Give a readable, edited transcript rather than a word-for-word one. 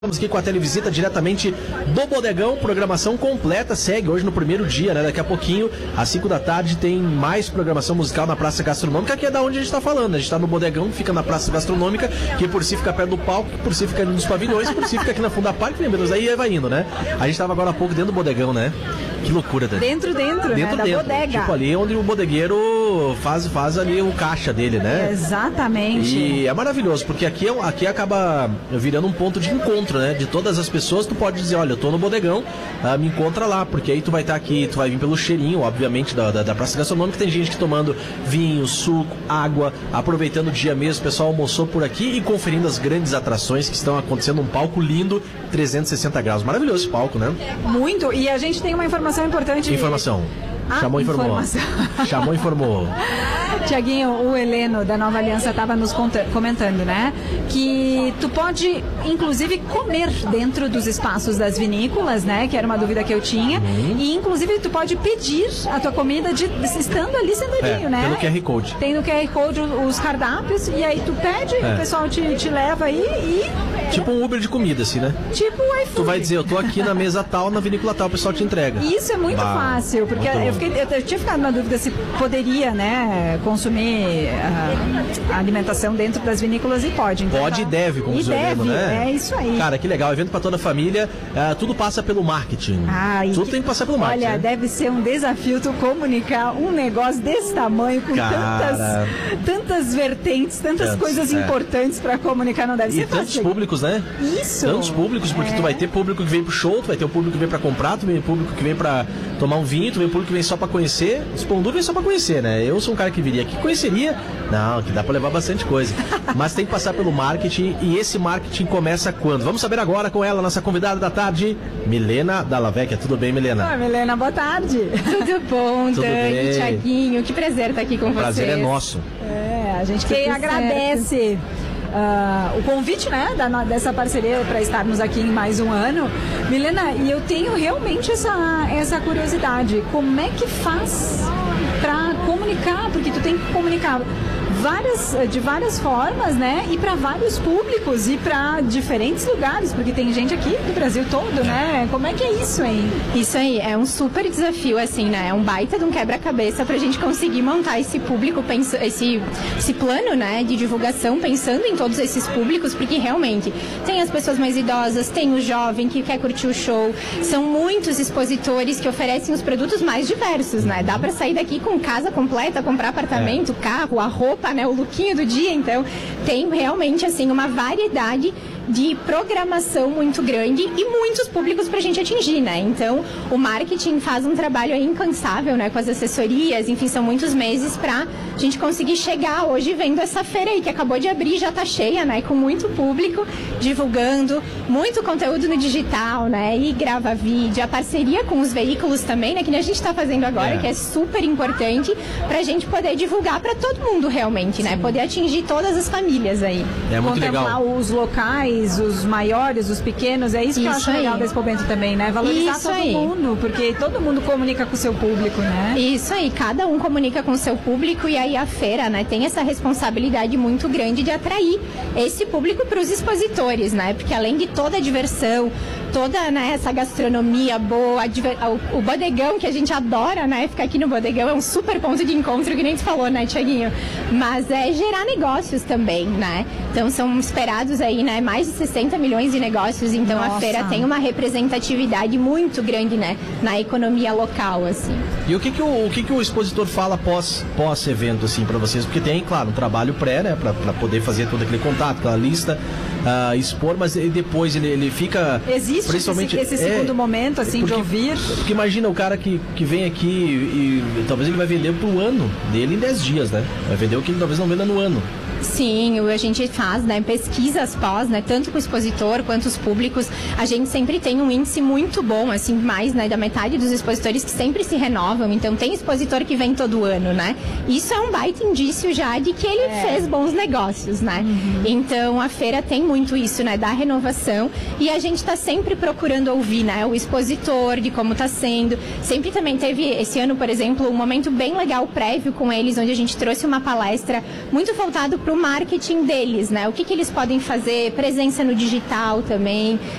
Estamos aqui com a televisita diretamente do Bodegão, programação completa, segue hoje no primeiro dia, né? Daqui a pouquinho, às 5 da tarde, tem mais programação musical na Praça Gastronômica, que é da onde a gente está falando. A gente está no Bodegão, fica na Praça Gastronômica, que por si fica perto do palco, que por si fica nos pavilhões, por si fica aqui na Funda Parque, lembramos, aí vai indo, né? A gente estava agora há pouco dentro do Bodegão, né? Que loucura, Dani. Dentro, né? Da bodega. Tipo ali onde o bodegueiro faz ali o caixa dele, né? Exatamente. E é maravilhoso, porque aqui acaba virando um ponto de encontro, né? De todas as pessoas, tu pode dizer, olha, eu tô no Bodegão, me encontra lá, porque aí tu vai estar aqui, tu vai vir pelo cheirinho, obviamente, da Praça Gastronômica, tem gente que tomando vinho, suco, água, aproveitando o dia mesmo, o pessoal almoçou por aqui e conferindo as grandes atrações que estão acontecendo, um palco lindo, 360 graus, maravilhoso esse palco, né? Muito, e a gente tem uma informação importante. Informação. Chamou, informou. Chamou, informou. Tiaguinho, o Heleno da Nova Aliança estava nos comentando, né? Que tu pode, inclusive, comer dentro dos espaços das vinícolas, né? Que era uma dúvida que eu tinha. E, inclusive, tu pode pedir a tua comida estando ali sentadinho, né? Pelo QR Code. Tem no QR Code os cardápios e aí tu pede, o pessoal te leva aí e... Tipo um Uber de comida, assim, né? Tipo o iFood. Tu vai dizer, eu tô aqui na mesa tal, na vinícola tal, o pessoal te entrega. Isso é muito fácil, porque eu tinha ficado na dúvida se poderia, né, consumir a alimentação dentro das vinícolas e pode. Então, pode e deve, como diz o Heleno, né? É isso aí. Cara, que legal, evento pra toda a família, tudo passa pelo marketing. Tudo tem que passar pelo marketing. Olha, deve ser um desafio tu comunicar um negócio desse tamanho com tantas vertentes, tantas coisas importantes pra comunicar, não deve ser fácil. E tantos públicos, né? Isso. Tantos públicos, porque tu vai ter público que vem pro show, tu vai ter o público que vem pra comprar, tu vai ter público que vem pra tomar um vinho, tu vai ter público que vem só pra conhecer. Os Pão Duro vem só pra conhecer, né? Eu sou um cara que viria aqui, conheceria. Não, que dá pra levar bastante coisa. Mas tem que passar pelo marketing, e esse marketing começa quando? Vamos saber agora com ela, nossa convidada da tarde, Milena Dalla Vecchia. Tudo bem, Milena? Oi, Milena, boa tarde. Tudo bom, Dani, Tiaguinho, que prazer estar aqui com vocês. O prazer é nosso. A gente que agradece o convite, né, dessa parceria para estarmos aqui em mais um ano. Milena, e eu tenho realmente essa curiosidade, como é que faz para comunicar, porque tu tem que comunicar de várias formas, né? E para vários públicos e para diferentes lugares, porque tem gente aqui do Brasil todo, né? Como é que é isso, hein? Isso aí, é um super desafio, assim, né? É um baita de um quebra-cabeça pra gente conseguir montar esse público, esse plano, né, de divulgação, pensando em todos esses públicos, porque realmente tem as pessoas mais idosas, tem o jovem que quer curtir o show, são muitos expositores que oferecem os produtos mais diversos, né? Dá pra sair daqui com casa completa, comprar apartamento, carro, a roupa, né, o lookinho do dia, então tem realmente assim uma variedade de programação muito grande e muitos públicos pra gente atingir, né? Então, o marketing faz um trabalho aí incansável, né? Com as assessorias, enfim, são muitos meses pra gente conseguir chegar hoje vendo essa feira aí que acabou de abrir, já tá cheia, né? Com muito público divulgando, muito conteúdo no digital, né? E grava vídeo, a parceria com os veículos também, né? Que nem a gente tá fazendo agora, que é super importante pra gente poder divulgar pra todo mundo realmente, né? Poder atingir todas as famílias aí. É muito legal. Contemplar os locais, os maiores, os pequenos, é isso que eu acho legal desse momento também, né? Valorizar todo mundo, porque todo mundo comunica com o seu público, né? Isso aí, cada um comunica com o seu público e aí a feira, né, tem essa responsabilidade muito grande de atrair esse público para os expositores, né? Porque além de toda a diversão, toda, né, essa gastronomia boa, o bodegão que a gente adora, né? Ficar aqui no bodegão é um super ponto de encontro, que nem tu falou, né, Tiaguinho? Mas é gerar negócios também, né? Então são esperados aí, né, mais de 60 milhões de negócios, então a feira tem uma representatividade muito grande, né, na economia local, assim. E o que o expositor fala pós-evento, assim, para vocês? Porque tem, claro, um trabalho pré, né, para poder fazer todo aquele contato, aquela lista, expor, mas depois ele fica... Existe principalmente esse segundo momento, assim, de ouvir? Porque imagina o cara que vem aqui e talvez ele vai vender pro ano dele em 10 dias, né? Vai vender o que ele talvez não venda no ano. Sim, a gente faz, né, pesquisas pós, né, tanto com o expositor quanto os públicos. A gente sempre tem um índice muito bom, assim, mais, né, da metade dos expositores que sempre se renovam. Então tem expositor que vem todo ano, né? Isso é um baita indício já de que ele fez bons negócios, né? Então a feira tem muito isso, né, da renovação, e a gente tá sempre procurando ouvir, né, o expositor, de como tá sendo. Sempre também teve esse ano, por exemplo, um momento bem legal prévio com eles, onde a gente trouxe uma palestra muito voltado para o marketing deles, né? O que eles podem fazer, presença no digital também.